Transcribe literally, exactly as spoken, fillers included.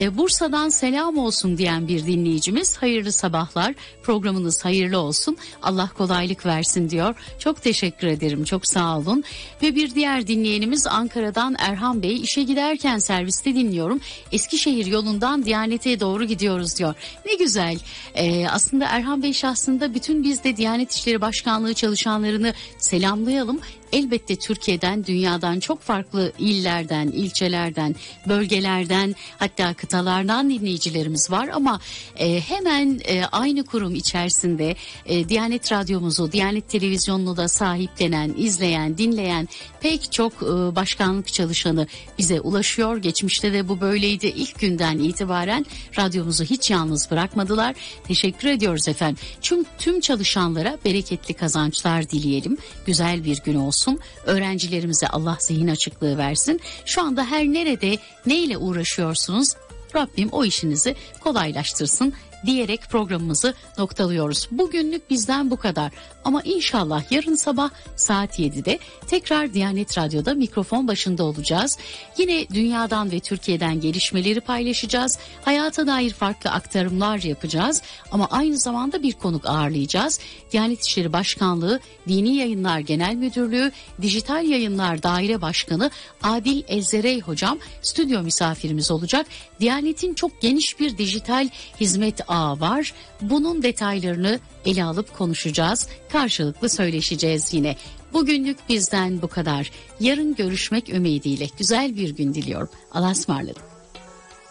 Bursa'dan selam olsun diyen bir dinleyicimiz, hayırlı sabahlar, programınız hayırlı olsun, Allah kolaylık versin diyor. Çok teşekkür ederim, çok sağ olun. Ve bir diğer dinleyenimiz Ankara'dan Erhan Bey, işe giderken serviste dinliyorum, Eskişehir yolundan Diyanet'e doğru gidiyoruz diyor. Ne güzel. Ee, aslında Erhan Bey şahsında bütün biz de Diyanet İşleri Başkanlığı çalışanlarını selamlayalım. Elbette Türkiye'den, dünyadan çok farklı illerden, ilçelerden, bölgelerden, hatta kıtalardan dinleyicilerimiz var ama e, hemen e, aynı kurum içerisinde e, Diyanet Radyomuzu, Diyanet Televizyonu'nu da sahiplenen, izleyen, dinleyen pek çok e, başkanlık çalışanı bize ulaşıyor. Geçmişte de bu böyleydi. İlk günden itibaren radyomuzu hiç yalnız bırakmadılar. Teşekkür ediyoruz efendim. Tüm, tüm çalışanlara bereketli kazançlar dileyelim. Güzel bir gün olsun. Öğrencilerimize Allah zihin açıklığı versin. Şu anda her nerede neyle uğraşıyorsunuz, Rabbim o işinizi kolaylaştırsın diyerek programımızı noktalıyoruz. Bugünlük bizden bu kadar. Ama inşallah yarın sabah saat yedide tekrar Diyanet Radyo'da mikrofon başında olacağız. Yine dünyadan ve Türkiye'den gelişmeleri paylaşacağız. Hayata dair farklı aktarımlar yapacağız. Ama aynı zamanda bir konuk ağırlayacağız. Diyanet İşleri Başkanlığı, Dini Yayınlar Genel Müdürlüğü, Dijital Yayınlar Daire Başkanı Adil Ezzerey Hocam stüdyo misafirimiz olacak. Diyanet'in çok geniş bir dijital hizmet ağı var. Bunun detaylarını ele alıp konuşacağız. Karşılıklı söyleşeceğiz yine. Bugünlük bizden bu kadar. Yarın görüşmek ümidiyle güzel bir gün diliyorum. Allah'a ısmarladık.